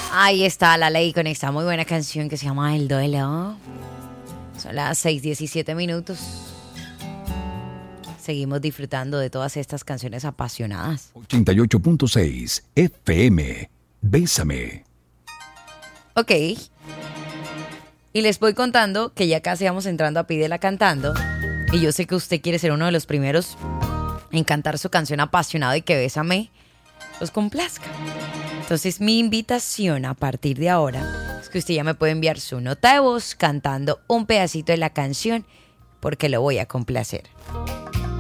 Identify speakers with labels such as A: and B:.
A: Ahí está La Ley con esta muy buena canción que se llama El Duelo. Son las 6:17. Seguimos disfrutando de todas estas canciones apasionadas.
B: 88.6 FM. Bésame.
A: Ok. Y les voy contando que ya casi vamos entrando a Pídela Cantando. Y yo sé que usted quiere ser uno de los primeros en cantar su canción apasionada y que Bésame los complazca. Entonces mi invitación a partir de ahora es que usted ya me puede enviar su nota de voz cantando un pedacito de la canción porque lo voy a complacer.